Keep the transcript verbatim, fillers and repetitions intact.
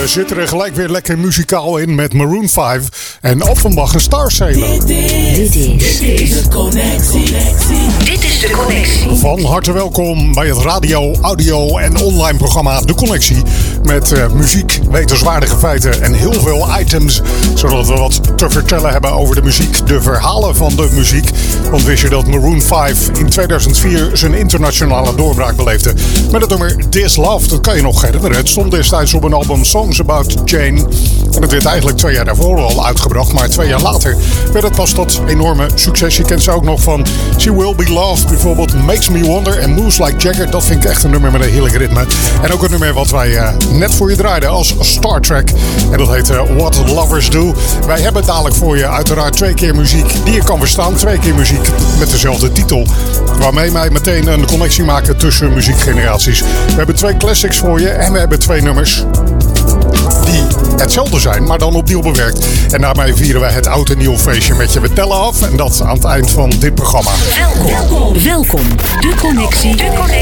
zitten er gelijk weer lekker muzikaal in met Maroon vijf en Offenbach en Starsailor. Dit is, dit is de connectie. Dit is de connectie. Van harte welkom bij het radio, audio en online programma De Connectie. Met uh, muziek, wetenswaardige feiten en heel veel items. Zodat we wat te vertellen hebben over de muziek, de verhalen van de muziek. Want wist je dat Maroon vijf in tweeduizend vier zijn internationale doorbraak beleefde met het nummer This Love? Dat kan je nog herinneren. Het stond destijds op een album Songs About Jane. En het werd eigenlijk twee jaar daarvoor al uitgebracht. Maar twee jaar later werd het pas dat enorme succes. Je kent ze ook nog van She Will Be Loved bijvoorbeeld. Makes Me Wonder en Moves Like Jagger. Dat vind ik echt een nummer met een heerlijk ritme. En ook een nummer wat wij uh, net voor je draaiden als Star Trek. En dat heet uh, What Lovers Do. Wij hebben dadelijk voor je uiteraard twee keer muziek die je kan verstaan. Twee keer muziek met dezelfde titel. Waarmee wij meteen een connectie maken tussen muziekgeneraties. We hebben twee classics voor je en we hebben twee nummers die hetzelfde zijn, maar dan opnieuw bewerkt. En daarmee vieren wij het oud en nieuw feestje met je. We tellen af en dat aan het eind van dit programma. Welkom, welkom. De Connectie. De Connectie.